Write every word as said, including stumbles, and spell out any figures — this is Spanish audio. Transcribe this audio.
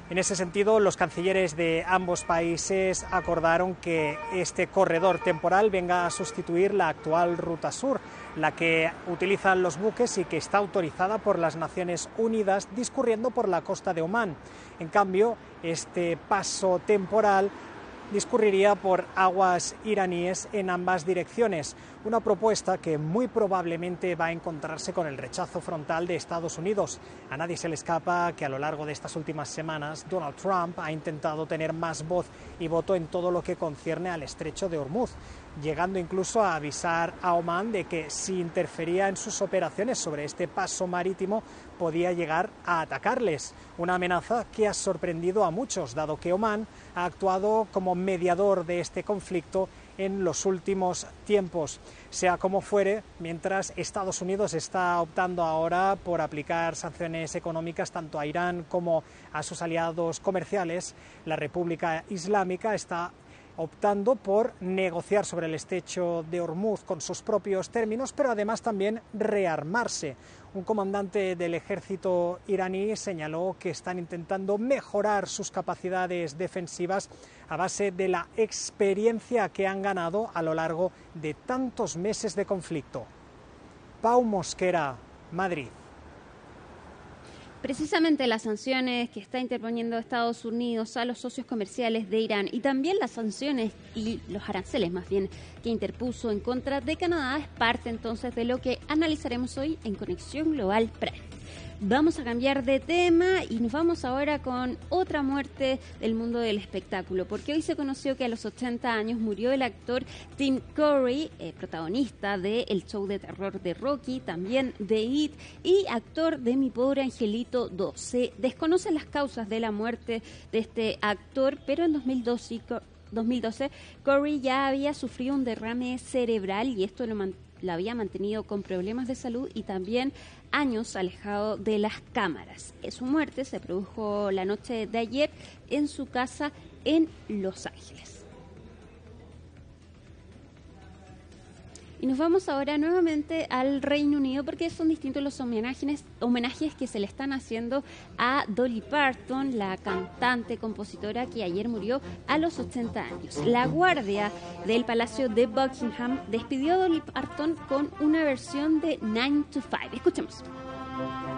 En ese sentido, los cancilleres de ambos países acordaron que este corredor temporal venga a sustituir la actual Ruta Sur, la que utilizan los buques y que está autorizada por las Naciones Unidas discurriendo por la costa de Omán. En cambio, este paso temporal discurriría por aguas iraníes en ambas direcciones, una propuesta que muy probablemente va a encontrarse con el rechazo frontal de Estados Unidos. A nadie se le escapa que a lo largo de estas últimas semanas Donald Trump ha intentado tener más voz y voto en todo lo que concierne al estrecho de Hormuz, llegando incluso a avisar a Omán de que si interfería en sus operaciones sobre este paso marítimo podía llegar a atacarles, una amenaza que ha sorprendido a muchos, dado que Omán ha actuado como mediador de este conflicto en los últimos tiempos. Sea como fuere, mientras Estados Unidos está optando ahora por aplicar sanciones económicas tanto a Irán como a sus aliados comerciales, la República Islámica está optando por negociar sobre el estrecho de Hormuz con sus propios términos, pero además también rearmarse. Un comandante del ejército iraní señaló que están intentando mejorar sus capacidades defensivas a base de la experiencia que han ganado a lo largo de tantos meses de conflicto. Pau Mosquera, Madrid. Precisamente las sanciones que está interponiendo Estados Unidos a los socios comerciales de Irán y también las sanciones y los aranceles más bien que interpuso en contra de Canadá es parte entonces de lo que analizaremos hoy en Conexión Global Prime. Vamos a cambiar de tema y nos vamos ahora con otra muerte del mundo del espectáculo, porque hoy se conoció que a los ochenta años murió el actor Tim Curry, eh, protagonista de el show de terror de Rocky, también de It y actor de Mi Pobre Angelito dos. Se desconocen las causas de la muerte de este actor, pero en dos mil doce, dos mil doce Curry ya había sufrido un derrame cerebral y esto lo mantuvo la había mantenido con problemas de salud y también años alejado de las cámaras. Su muerte se produjo la noche de ayer en su casa en Los Ángeles. Y nos vamos ahora nuevamente al Reino Unido porque son distintos los homenajes, homenajes que se le están haciendo a Dolly Parton, la cantante, compositora que ayer murió a los ochenta años. La guardia del Palacio de Buckingham despidió a Dolly Parton con una versión de nine to five. Escuchemos.